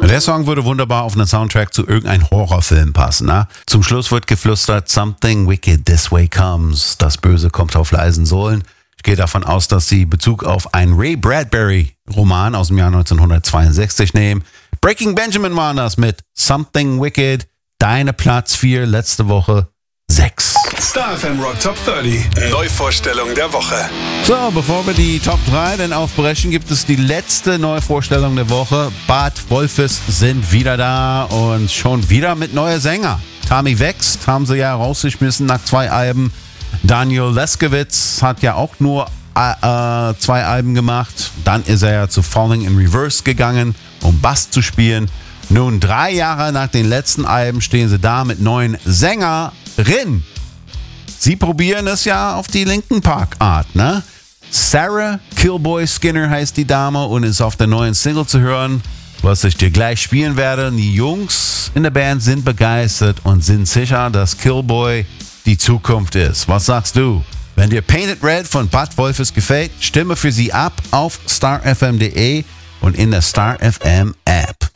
Und der Song würde wunderbar auf einen Soundtrack zu irgendeinem Horrorfilm passen. Ne? Zum Schluss wird geflüstert, Something wicked this way comes. Das Böse kommt auf leisen Sohlen. Ich gehe davon aus, dass sie Bezug auf einen Ray Bradbury-Roman aus dem Jahr 1962 nehmen. Breaking Benjamin war das mit Something Wicked. Deine Platz 4, letzte Woche 6. Star FM Rock Top 30. Neuvorstellung der Woche. So, bevor wir die Top 3 denn aufbrechen, gibt es die letzte Neuvorstellung der Woche. Bad Wolfes sind wieder da und schon wieder mit neuer Sänger. Tommy Wächst haben sie ja rausgeschmissen nach 2 Alben. Daniel Leskowitz hat ja auch nur 2 Alben gemacht. Dann ist er ja zu Falling in Reverse gegangen, um Bass zu spielen. Nun 3 Jahre nach den letzten Alben stehen sie da mit neuen Sängerin. Sie probieren es ja auf die Linkin Park Art, ne? Sarah Killboy Skinner heißt die Dame und ist auf der neuen Single zu hören, was ich dir gleich spielen werde. Die Jungs in der Band sind begeistert und sind sicher, dass Killboy die Zukunft ist. Was sagst du? Wenn dir Painted Red von Bad Wolfes gefällt, stimme für sie ab auf starfm.de und in der Star FM App.